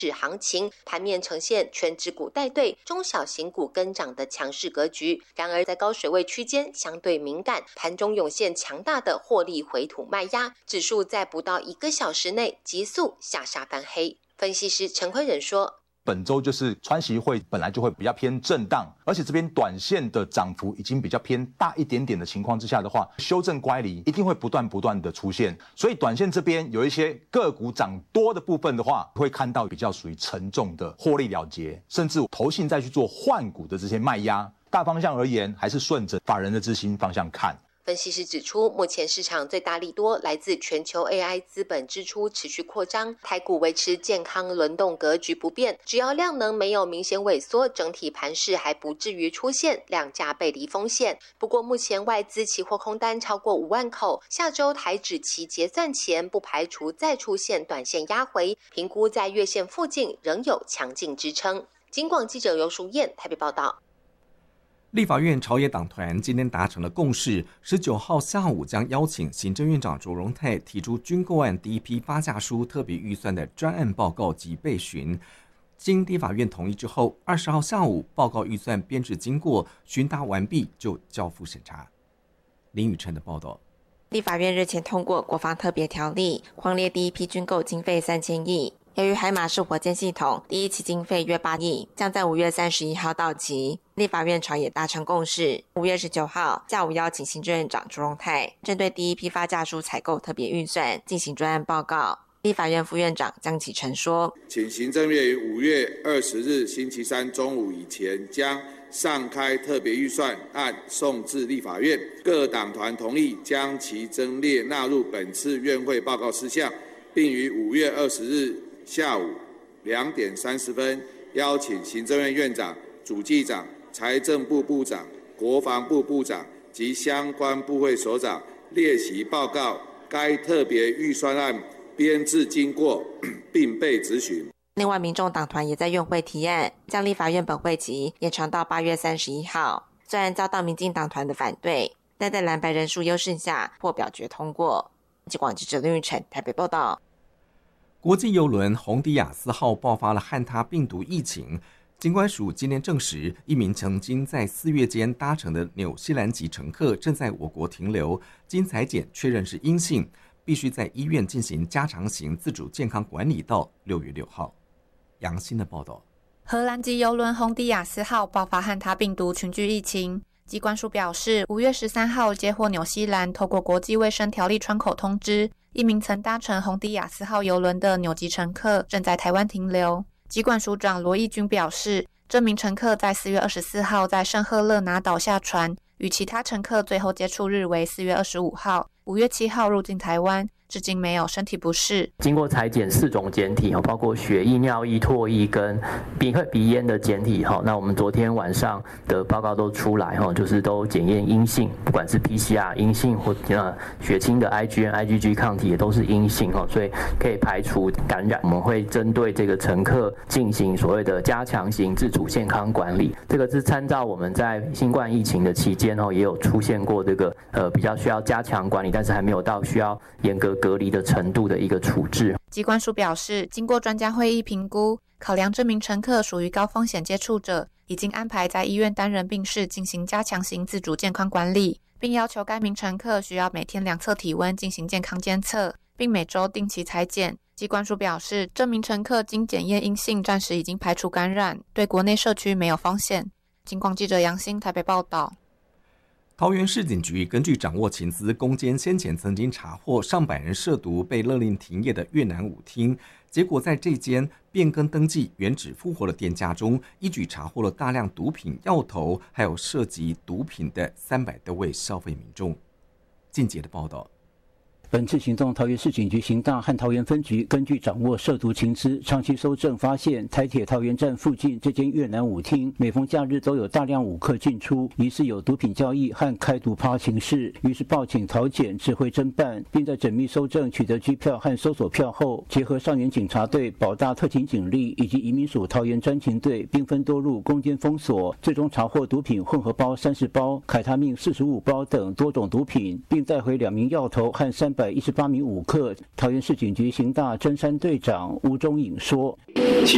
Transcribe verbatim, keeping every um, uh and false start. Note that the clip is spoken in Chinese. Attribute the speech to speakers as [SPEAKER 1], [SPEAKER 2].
[SPEAKER 1] 市行情，盘面呈现全指股带队、中小型股跟涨的强势格局。然而，在高水位区间相对敏感，盘中涌现强大的获利回吐卖压，指数在不到一个小时内急速下杀翻黑。分析师陈辉仁说。
[SPEAKER 2] 本周就是川习会本来就会比较偏震荡，而且这边短线的涨幅已经比较偏大一点点的情况之下的话，修正乖离一定会不断不断的出现，所以短线这边有一些个股涨多的部分的话，会看到比较属于沉重的获利了结，甚至投信再去做换股的这些卖压。大方向而言，还是顺着法人的资金方向看。
[SPEAKER 1] 分析师指出，目前市场最大利多来自全球 A I 资本支出持续扩张，台股维持健康轮动格局不变，只要量能没有明显萎缩，整体盘势还不至于出现量价背离风险。不过，目前外资期货空单超过五万口，下周台指期结算前不排除再出现短线压回，评估在月线附近仍有强劲支撑。警广记者尤淑燕台北报道。
[SPEAKER 3] 立法院朝野党团今天达成了共识，十九号下午将邀请行政院长卓荣泰提出军购案第一批发价书特别预算的专案报告及备询。经立法院同意之后，二十号下午报告预算编制经过询答完毕，就交付审查。林宇辰的报道。
[SPEAKER 4] 立法院日前通过国防特别条例，匡列第一批军购经费三千亿。由于海马式火箭系统第一期经费约八亿，将在五月三十一号到期。立法院朝野达成共识，五月十九号下午邀请行政院长卓荣泰针对第一批发价书采购特别预算进行专案报告。立法院副院长江启臣说，
[SPEAKER 5] 请行政院于五月二十日星期三中午以前将上开特别预算案送至立法院，各党团同意将其增列纳入本次院会报告事项，并于五月二十日下午两点三十分邀请行政院院长、主计长、财政部部长、国防部部长及相关部会首长列席报告该特别预算案编制经过，并被质询。
[SPEAKER 4] 另外，民众党团也在院会提案，将立法院本会期延长到八月三十一号。虽然遭到民进党团的反对，但在蓝白人数优势下获表决通过。记广记者林玉成台北报道。
[SPEAKER 3] 国际邮轮宏迪亚斯号爆发了汉他病毒疫情，金管署今天证实，一名曾经在四月间搭乘的纽西兰籍乘客正在我国停留，经采检确认是阴性，必须在医院进行加强型自主健康管理到六月六号。杨欣的报道。
[SPEAKER 6] 荷兰籍邮轮宏迪亚斯号爆发汉他病毒群聚疫情，疾管署表示，五月十三号接获纽西兰透过国际卫生条例窗口通知，一名曾搭乘宏迪亚斯号邮轮的纽籍乘客正在台湾停留。疾管署长罗义军表示，这名乘客在四月二十四号在圣赫勒拿岛下船，与其他乘客最后接触日为四月二十五号，五月七号入境台湾，至今没有身体不适。
[SPEAKER 7] 经过采检四种检体，包括血液、尿液、唾液跟鼻鼻咽的检体，那我们昨天晚上的报告都出来，就是都检验阴性，不管是 P C R 阴性或血清的 I G N、I G G 抗体也都是阴性，所以可以排除感染。我们会针对这个乘客进行所谓的加强型自主健康管理，这个是参照我们在新冠疫情的期间也有出现过这个呃比较需要加强管理，但是还没有到需要严格隔离的程度的一个处置。
[SPEAKER 6] 疾管署表示，经过专家会议评估，考量这名乘客属于高风险接触者，已经安排在医院单人病室进行加强型自主健康管理，并要求该名乘客需要每天量测体温进行健康监测，并每周定期采检。疾管署表示，这名乘客经检验阴性，暂时已经排除感染，对国内社区没有风险。警广记者杨欣台北报道。
[SPEAKER 3] 桃园市警局根据掌握情资，攻坚先前曾经查获上百人涉毒被勒令停业的越南舞厅，结果在这间变更登记原址复活的店家中，一举查获了大量毒品、药头，还有涉及毒品的三百多位消费民众。进阶的报道。
[SPEAKER 8] 本次行动，桃园市警局刑大和桃园分局根据掌握涉毒情资，长期搜证发现台铁桃园站附近这间越南舞厅，每逢假日都有大量舞客进出，疑似有毒品交易和开毒趴情事，于是报请桃检指挥侦办，并在缜密搜证取得机票和搜索票后，结合上元警察队、保大特勤警力以及移民署桃园专勤队，兵分多路攻坚封锁，最终查获毒品混合包三十包、凯他命四十五包等多种毒品，并带回两名药头和三百一十八名舞客。桃园市警局刑大侦山队长吴忠颖说：“
[SPEAKER 9] 其